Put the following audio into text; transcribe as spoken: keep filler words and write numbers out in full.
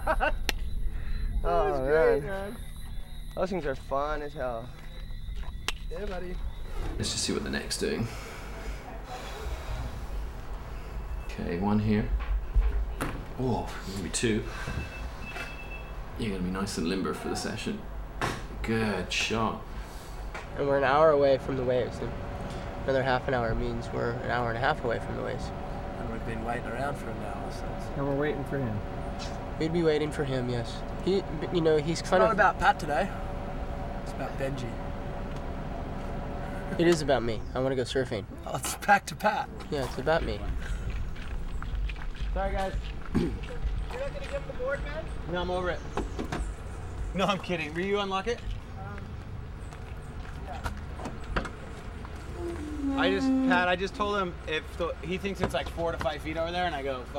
Oh, was man. great, man. Those things are fun as hell. Yeah, buddy. Let's just see what the neck's doing. Okay, one here. Oh, maybe two. You're gonna be nice and limber for the session. Good shot. And we're an hour away from the waves. And another half an hour means we're an hour and a half away from the waves. And we've been waiting around for an hour since. And we're waiting for him. We'd be waiting for him, yes. He, you know, he's It's kind not of. about Pat today. It's about Benji. It is about me. I want to go surfing. Oh, it's back to Pat. Yeah, it's about me. Sorry, guys. You're not gonna give him the board, man? No, I'm over it. No, I'm kidding. Will you unlock it? I just, Pat, I just told him if the, he thinks it's like four to five feet over there, and I go, fuck.